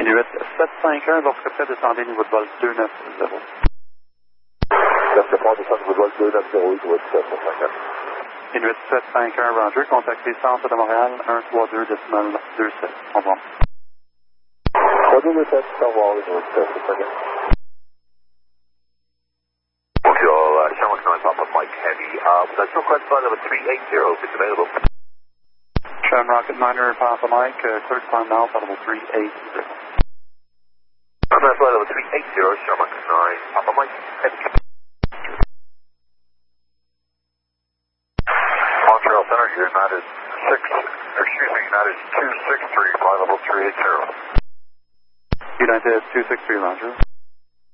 Inuit 751, lorsque prêt, descendez niveau de vol 290. Merci, prends descendre niveau de vol 290, Inuit 751. Inuit 751, Roger, contactez centre de Montréal, 132,27. Au revoir. 3227, au revoir, Inuit 751. Sherlock 9 Papa Mike Heavy. That's request flight number 380 if it's available. Shamrock Miner, Papa Mike, cleared climb now, flight level 380. That's flight level 380, Sherlock 9 Papa Mike Heavy. Montreal Center, United 263, flight level 380. United 263, Roger.